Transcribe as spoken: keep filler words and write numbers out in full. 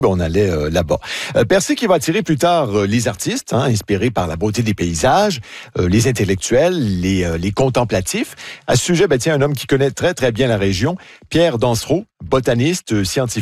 on allait euh, là-bas. Euh, Percé qui va attirer plus tard euh, les artistes, hein, inspirés par la beauté des paysages, euh, les intellectuels, les, euh, les contemplatifs. À ce sujet, ben, tiens, un homme qui connaît très, très bien la région, Pierre Dansereau, botaniste, euh, scientifique.